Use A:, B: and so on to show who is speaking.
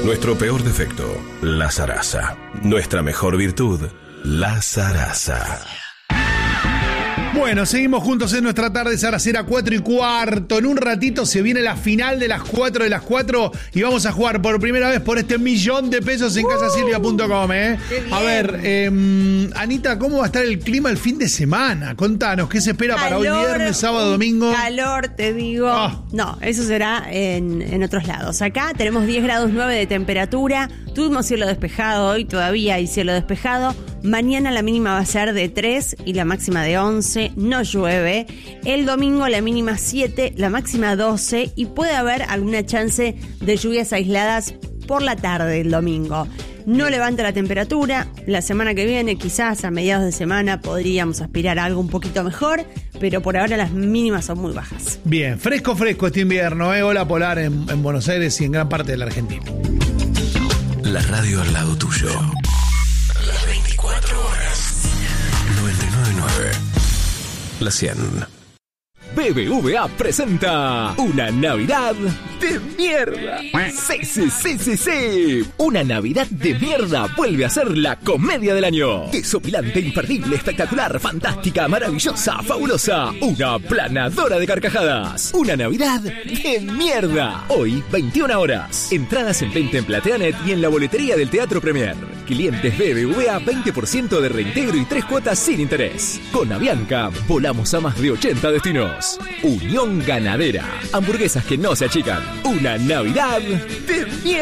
A: Nuestro peor defecto, la zaraza. Nuestra mejor virtud, la zaraza.
B: Bueno, seguimos juntos en nuestra tarde zaracera 4:15. En un ratito se viene la final de las 4 de las 4 y vamos a jugar por primera vez por este $1.000.000 en casasilvia.com, A ver, Anita, ¿cómo va a estar el clima el fin de semana? Contanos, ¿qué se espera para hoy viernes, sábado, domingo?
C: Calor, te digo. No, eso será en otros lados. Acá tenemos 10 grados 9 de temperatura. Tuvimos cielo despejado hoy, todavía hay cielo despejado. Mañana la mínima va a ser de 3 y la máxima de 11. No llueve. El domingo la mínima 7, la máxima 12 y puede haber alguna chance de lluvias aisladas por la tarde el domingo. No levanta la temperatura. La semana que viene, quizás a mediados de semana, podríamos aspirar a algo un poquito mejor, pero por ahora las mínimas son muy bajas.
B: Bien, fresco este invierno, Ola polar en Buenos Aires y en gran parte de la Argentina.
A: La radio al lado tuyo. Las 24 horas. 99.9. La 100.
D: BBVA presenta una Navidad de mierda. Sí. Una Navidad de mierda vuelve a ser la comedia del año. Desopilante, imperdible, espectacular, fantástica, maravillosa, fabulosa. Una planadora de carcajadas. Una Navidad de mierda. Hoy, 21 horas. Entradas en venta en Plateanet y en la boletería del Teatro Premier. Clientes BBVA, 20% de reintegro y 3 cuotas sin interés. Con Avianca, volamos a más de 80 destinos. Unión Ganadera. Hamburguesas que no se achican. Una Navidad de mierda.